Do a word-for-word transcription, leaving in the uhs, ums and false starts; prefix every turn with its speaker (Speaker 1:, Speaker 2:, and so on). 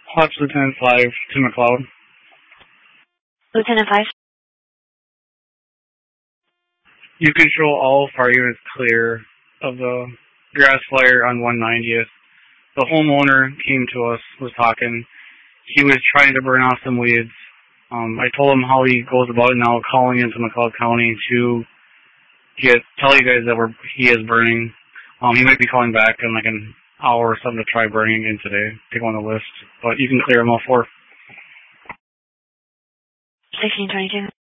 Speaker 1: Hawks Lieutenant five to McLeod.
Speaker 2: Lieutenant five.
Speaker 1: You control all fire units clear of the grass fire on one ninetieth. The homeowner came to us, was talking. He was trying to burn off some weeds. Um, I told him how he goes about it now, calling into McLeod County to get tell you guys that we're, he is burning. Um, he might be calling back in like an hour or something to try burning again today. Take on the list, but you can clear them all four.
Speaker 2: sixteen twenty-two.